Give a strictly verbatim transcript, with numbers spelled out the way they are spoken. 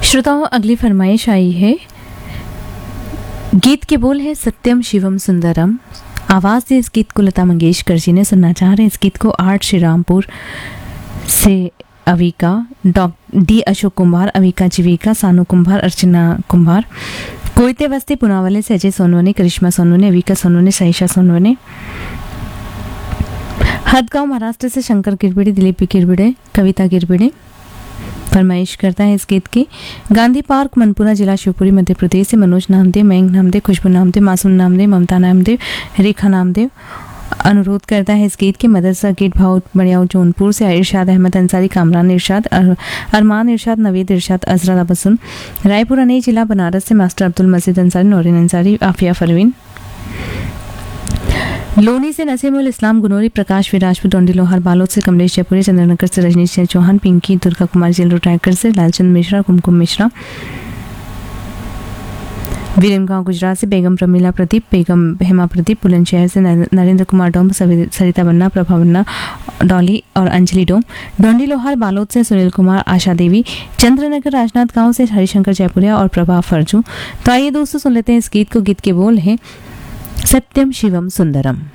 श्रोताओं, अगली फरमाइश आई है। गीत के बोल है सत्यम शिवम सुंदरम। आवाज़ से इस गीत को लता मंगेशकर जी ने सुनना चाह रहे हैं। इस गीत को आर्ट श्री रामपुर से अविका, डॉ डी अशोक कुमार, अविका जीविका, सानू कुंभार, अर्चना कुंभार, कोयते वस्ती पुनावाले से अजय सोनवने, करिश्मा सोनवने, अविका सोनवने, सईशा सोनवने, हदगांव महाराष्ट्र से शंकर गिरबिड़े, दिलीप गिरबिड़े, कविता गिरबिड़े फरमाइश करता है इस गीत की। गांधी पार्क मनपुरा जिला शिवपुरी मध्य प्रदेश से मनोज नामदेव, मयंक नामदेव, खुशबू नामदेव, मासूम नामदेव, ममता नामदेव, रेखा नामदेव अनुरोध करता है इस गीत के। मदरसा गेट भाव बड़ियाऊ जौनपुर से इरशाद अहमद अंसारी, कामरान इरशाद, अर, अरमान इरशाद, नवीद इरशाद, अजरा बसुन, रायपुर नई जिला बनारस से मास्टर अब्दुल मजीद अंसारी, नौरीन अंसारी, आफिया फरवीन, लोनी से नसीमुल इस्लाम गुनोरी, प्रकाश विराजपुर, डोंडी लोहार, बालोद से कमलेश जयपुरी, चंद्रनगर से रजनीश चौहान, पिंकी, दुर्गा कुमार, जेल टाइगर से लालचंद मिश्रा, कुमकुम मिश्रा, वीरनगांव गुजरात से बेगम प्रमीला प्रदीप, बेगम हेमा प्रदीप, बुलंदशहर से नरेंद्र कुमार डोम, सरिता बन्ना, प्रभा बन्ना, डॉली और अंजलि डोम, डोंडी लोहार, बालोद से सुनील कुमार, आशा देवी, चंद्रनगर राजनाथ गांव से हरिशंकर जयपुरिया और प्रभा फरजू। तो आइए दोस्तों सुन लेते हैं इस गीत को। गीत के बोल हैं सत्यम शिवम सुंदरम।